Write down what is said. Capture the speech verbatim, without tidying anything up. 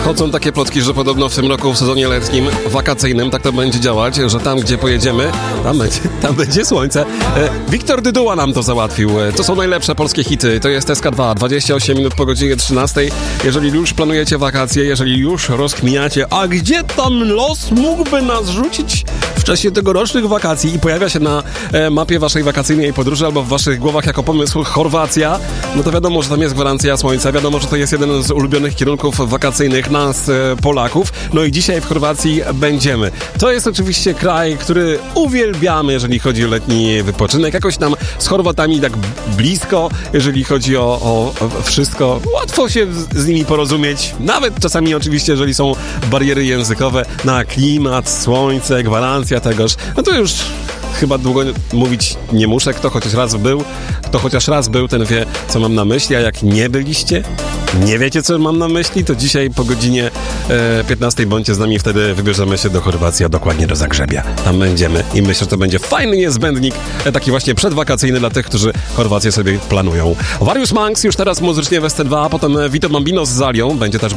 Chodzą takie plotki, że podobno w tym roku w sezonie letnim, wakacyjnym, tak to będzie działać, że tam, gdzie pojedziemy, tam będzie, tam będzie słońce. E, Wiktor Dyduła nam to załatwił. To są najlepsze polskie hity. To jest S K dwa, dwadzieścia osiem minut po godzinie trzynastej. Jeżeli już planujecie wakacje, jeżeli już rozkminiacie, a gdzie tam los mógłby nas rzucić w czasie tegorocznych wakacji i pojawia się na e, mapie waszej wakacyjnej podróży albo w waszych głowach jako pomysł Chorwacja, no to wiadomo, że tam jest gwarancja słońca, wiadomo, że to jest jeden z ulubionych kierunków wakacyjnych nas, e, Polaków. No i dzisiaj w Chorwacji będziemy. To jest oczywiście kraj, który uwielbiamy, jeżeli chodzi o letni wypoczynek. Jakoś nam z Chorwatami tak blisko, jeżeli chodzi o, o, o wszystko. Łatwo się z nimi porozumieć, nawet czasami oczywiście, jeżeli są bariery językowe, na klimat, słońce, gwarancja tegoż, no to już chyba długo mówić nie muszę. Kto chociaż raz był, kto chociaż raz był, ten wie, co mam na myśli, a jak nie byliście, nie wiecie, co mam na myśli, to dzisiaj po godzinie e, piętnastej bądźcie z nami, wtedy wybierzemy się do Chorwacji, a dokładnie do Zagrzebia. Tam będziemy i myślę, że to będzie fajny niezbędnik, e, taki właśnie przedwakacyjny dla tych, którzy Chorwację sobie planują. Various Monks już teraz muzycznie w S C dwa, a potem Vito Bambino z Zalią, będzie też